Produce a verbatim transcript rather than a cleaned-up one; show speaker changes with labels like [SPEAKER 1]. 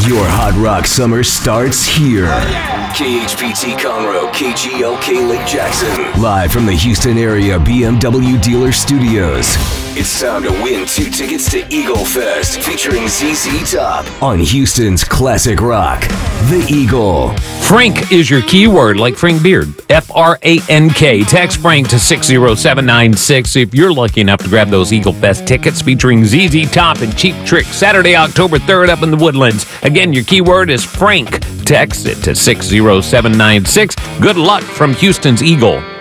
[SPEAKER 1] Your Hot Rock Summer starts here. K H P T Conroe, K G L K Lake Jackson. Live from the Houston area B M W Dealer Studios. It's time to win two tickets to Eagle Fest featuring Z Z Top on Houston's classic rock, The Eagle.
[SPEAKER 2] Frank is your keyword, like Frank Beard. F R A N K. Text Frank to six zero seven nine six if you're lucky enough to grab those Eagle Fest tickets featuring Z Z Top and Cheap Trick Saturday, October third up in the Woodlands. Again, your keyword is Frank. Text it to six zero seven nine six. Good luck from Houston's Eagle.